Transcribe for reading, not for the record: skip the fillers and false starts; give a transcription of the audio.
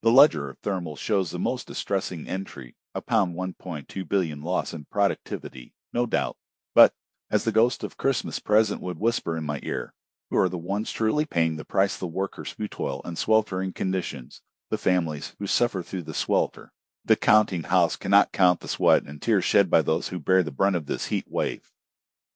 The ledger of thermals shows the most distressing entry, a pound 1.2 billion loss in productivity, no doubt. But, as the ghost of Christmas present would whisper in my ear, who are the ones truly paying the price the workers who toil in sweltering conditions, the families who suffer through the swelter? The counting house cannot count the sweat and tears shed by those who bear the brunt of this heat wave.